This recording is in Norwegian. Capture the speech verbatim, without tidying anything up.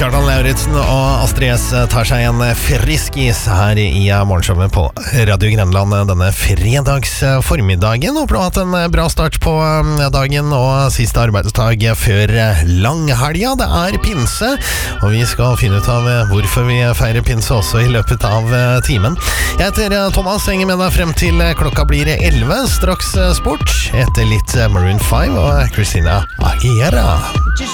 Kjartan Lauritzen og Astrid S tar seg en friskis her i morgenshowet på Radio Grenland denne fredags formiddagen. Håper du har hatt en bra start på dagen og siste arbeidsdag før langhelga. Det er pinse, og vi skal finne ut av hvorfor vi feirer pinse også i løpet av timen. Jeg heter Thomas, henger med deg frem til klokka blir elleve. Straks sport etter litt Maroon five og Christina Aguilera.